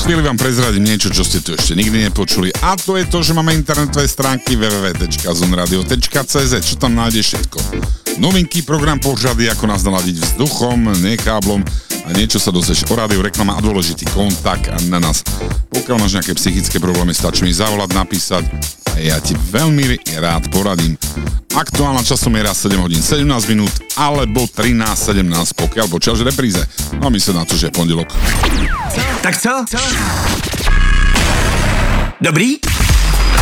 chvíli vám prezradím niečo, čo ste tu ešte nikdy nepočuli. A to je to, že máme internetové stránky www.zonradio.cz. Čo tam nájdeš všetko? Novinky, program pořady, ako nás naladiť vzduchom, nie káblom a niečo sa dozvieš o rádiu, reklama a dôležitý kontakt na nás. Pokiaľ máš nejaké psychické problémy, stačí mi zavolať, napísať a ja ti veľmi rád poradím. Aktuálna časomiera 7 hodín 17 minút alebo 13:17, pokiaľ počítaš repríze. No a my sa na to, že je pondelok. Tak co? Dobrý?